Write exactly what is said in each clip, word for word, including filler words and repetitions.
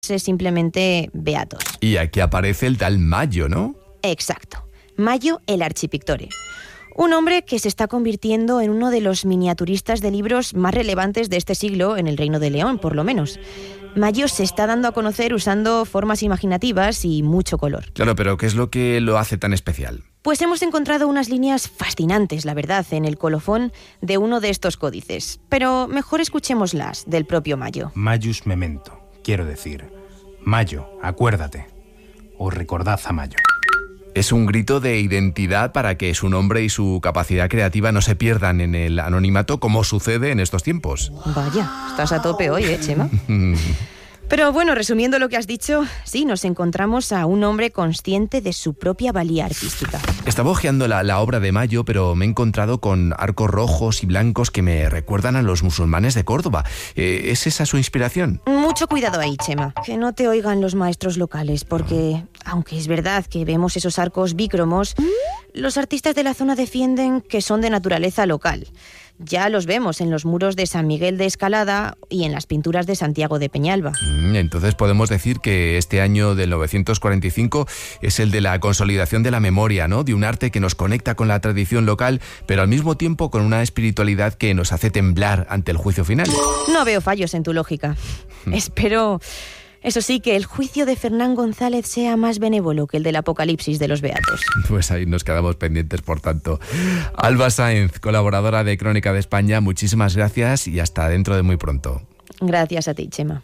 simplemente beatos. Y aquí aparece el tal Mayo, ¿no? Exacto. Mayo el Archipictore. Un hombre que se está convirtiendo en uno de los miniaturistas de libros más relevantes de este siglo en el Reino de León, por lo menos. Mayo se está dando a conocer usando formas imaginativas y mucho color. Claro, pero ¿qué es lo que lo hace tan especial? Pues hemos encontrado unas líneas fascinantes, la verdad, en el colofón de uno de estos códices. Pero mejor escuchémoslas del propio Mayo. Maius memento, quiero decir, Mayo, acuérdate, o recordad a Mayo. Es un grito de identidad para que su nombre y su capacidad creativa no se pierdan en el anonimato, como sucede en estos tiempos. Vaya, estás a tope hoy, ¿eh, Chema? Pero bueno, resumiendo lo que has dicho, sí, nos encontramos a un hombre consciente de su propia valía artística. Estaba hojeando la, la obra de Mayo, pero me he encontrado con arcos rojos y blancos que me recuerdan a los musulmanes de Córdoba. Eh, ¿Es esa su inspiración? Mucho cuidado ahí, Chema. Que no te oigan los maestros locales, porque, aunque es verdad que vemos esos arcos bícromos, los artistas de la zona defienden que son de naturaleza local. Ya los vemos en los muros de San Miguel de Escalada y en las pinturas de Santiago de Peñalba. Entonces podemos decir que este año del novecientos cuarenta y cinco es el de la consolidación de la memoria, ¿no? De un arte que nos conecta con la tradición local, pero al mismo tiempo con una espiritualidad que nos hace temblar ante el juicio final. No veo fallos en tu lógica. Espero... Eso sí, que el juicio de Fernán González sea más benévolo que el del Apocalipsis de los Beatos. Pues ahí nos quedamos pendientes, por tanto. Alba Sáenz, colaboradora de Crónica de España, muchísimas gracias y hasta dentro de muy pronto. Gracias a ti, Chema.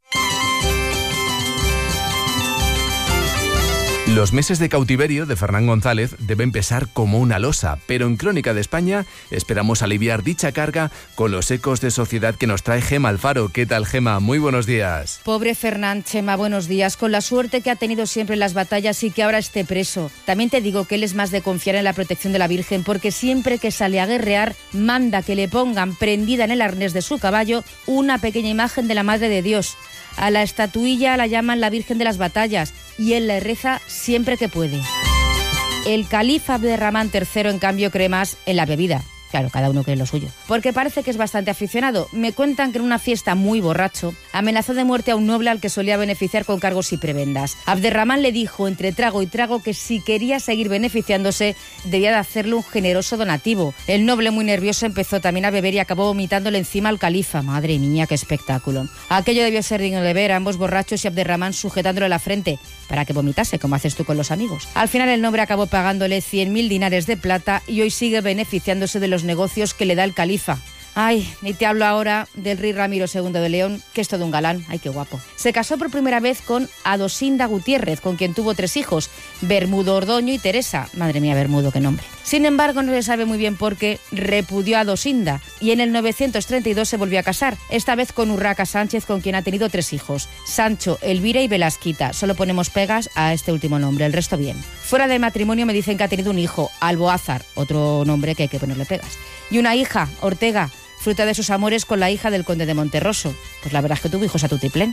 Los meses de cautiverio de Fernán González deben pesar como una losa, pero en Crónica de España esperamos aliviar dicha carga con los ecos de sociedad que nos trae Gema Alfaro. ¿Qué tal, Gema? Muy buenos días. Pobre Fernán, Chema, buenos días. Con la suerte que ha tenido siempre en las batallas y que ahora esté preso. También te digo que él es más de confiar en la protección de la Virgen, porque siempre que sale a guerrear, manda que le pongan prendida en el arnés de su caballo una pequeña imagen de la Madre de Dios. A la estatuilla la llaman la Virgen de las Batallas y él le reza siempre que puede. El califa Abderramán tercero, en cambio, cree más en la bebida. Claro, cada uno cree lo suyo. Porque parece que es bastante aficionado. Me cuentan que en una fiesta muy borracho amenazó de muerte a un noble al que solía beneficiar con cargos y prebendas. Abderramán le dijo entre trago y trago que si quería seguir beneficiándose debía de hacerle un generoso donativo. El noble, muy nervioso, empezó también a beber y acabó vomitándole encima al califa. Madre mía, qué espectáculo. Aquello debió ser digno de ver a ambos borrachos y Abderramán sujetándole la frente para que vomitase, como haces tú con los amigos. Al final el noble acabó pagándole cien mil dinares de plata y hoy sigue beneficiándose de los negocios que le da el califa. Ay, y te hablo ahora del rey Ramiro segundo de León, que es todo un galán. Ay, qué guapo. Se casó por primera vez con Adosinda Gutiérrez, con quien tuvo tres hijos, Bermudo Ordoño y Teresa. Madre mía, Bermudo, qué nombre. Sin embargo, no se sabe muy bien por qué repudió a Adosinda y en el novecientos treinta y dos se volvió a casar, esta vez con Urraca Sánchez, con quien ha tenido tres hijos, Sancho, Elvira y Velasquita. Solo ponemos pegas a este último nombre, el resto bien. Fuera del matrimonio me dicen que ha tenido un hijo, Alboázar, otro nombre que hay que ponerle pegas, y una hija, Ortega, fruto de sus amores con la hija del conde de Monterroso. Pues la verdad es que tuvo hijos a tutiplén.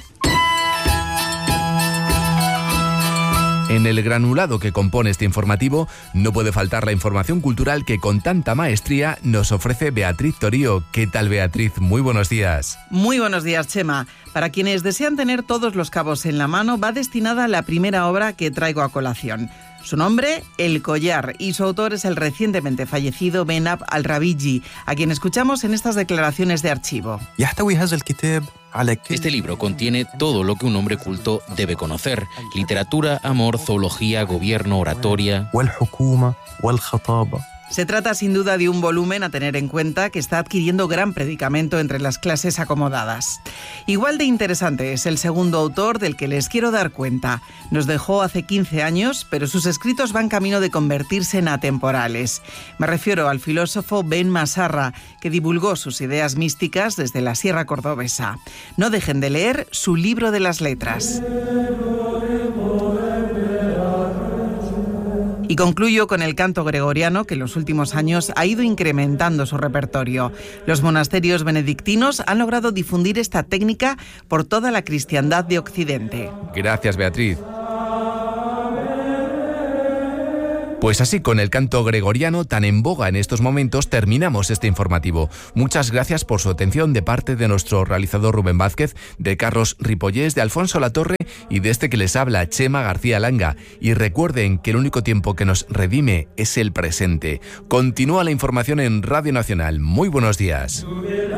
En el granulado que compone este informativo no puede faltar la información cultural que con tanta maestría nos ofrece Beatriz Torío. ¿Qué tal, Beatriz? Muy buenos días. Muy buenos días, Chema. Para quienes desean tener todos los cabos en la mano, va destinada la primera obra que traigo a colación. Su nombre, El Collar, y su autor es el recientemente fallecido Benab al-Rabiji, a quien escuchamos en estas declaraciones de archivo. Este libro contiene todo lo que un hombre culto debe conocer: literatura, amor, zoología, gobierno, oratoria. Se trata sin duda de un volumen a tener en cuenta que está adquiriendo gran predicamento entre las clases acomodadas. Igual de interesante es el segundo autor del que les quiero dar cuenta. Nos dejó hace quince años, pero sus escritos van camino de convertirse en atemporales. Me refiero al filósofo Ben Masarra, que divulgó sus ideas místicas desde la Sierra Cordobesa. No dejen de leer su libro de las letras. Y concluyo con el canto gregoriano, que en los últimos años ha ido incrementando su repertorio. Los monasterios benedictinos han logrado difundir esta técnica por toda la cristiandad de Occidente. Gracias, Beatriz. Pues así, con el canto gregoriano tan en boga en estos momentos, terminamos este informativo. Muchas gracias por su atención de parte de nuestro realizador Rubén Vázquez, de Carlos Ripollés, de Alfonso Latorre y de este que les habla, Chema García Langa. Y recuerden que el único tiempo que nos redime es el presente. Continúa la información en Radio Nacional. Muy buenos días.